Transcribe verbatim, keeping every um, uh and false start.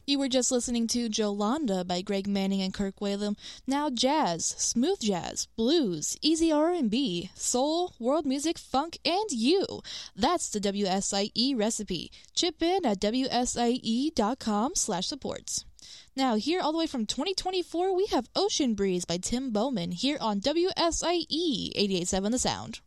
You were just listening to Jolanda by Greg Manning and Kirk Whalum. Now jazz, smooth jazz, blues, easy R and B, soul, world music, funk, and you. That's the W S I E recipe. Chip in at W S I E dot com slash supports. Now, here all the way from twenty twenty-four, we have Ocean Breeze by Tim Bowman here on W S I E eighty-eight point seven The Sound.